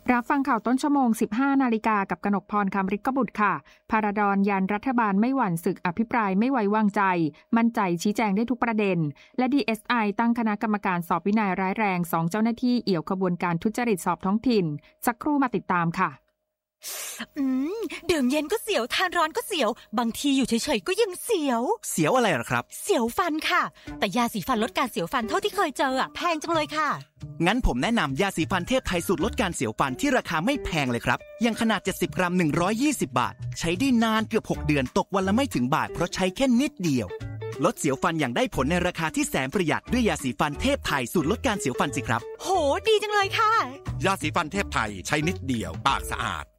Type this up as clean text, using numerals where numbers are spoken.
รับฟังข่าวต้นชั่วโมง 15 นาฬิกากับกนกพร คำฤทธิ์กบุตรค่ะพาราดอนยันรัฐบาลไม่หวั่นศึกอภิปรายไม่ไว้วางใจมั่นใจชี้แจงได้ทุกประเด็นและ DSI ตั้งคณะกรรมการสอบวินัยร้ายแรง2เจ้าหน้าที่เอี่ยวขบวนการทุจริตสอบท้องถิ่นสักครู่มาติดตามค่ะดื่มเย็นก็เสียวทานร้อนก็เสียวบางทีอยู่เฉยๆก็ยังเสียวอะไรหรอครับเสียวฟันค่ะแต่ยาสีฟันลดการเสียวฟันเท่าที่เคยเจอแพงจังเลยค่ะงั้นผมแนะนำยาสีฟันเทพไทยสูตรลดการเสียวฟันที่ราคาไม่แพงเลยครับอย่างขนาด70 กรัม120 บาทใช้ได้นานเกือบ6เดือนตกวันละไม่ถึงบาทเพราะใช้แค่นิดเดียวลดเสียวฟันอย่างได้ผลในราคาที่แสนประหยัดด้วยยาสีฟันเทพไทยสูตรลดการเสียวฟันสิครับโหดีจังเลยค่ะยาสีฟันเทพไทยใช้นิดเดียวปากสะอาด